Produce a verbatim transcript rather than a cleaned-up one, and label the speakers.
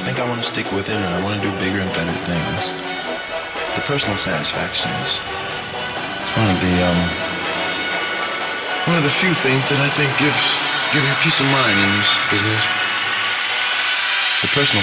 Speaker 1: think I want to stick with it, and I want to do bigger and better things. The personal satisfaction is it's one of the um one of the few things that I think gives give you peace of mind in this business. The personal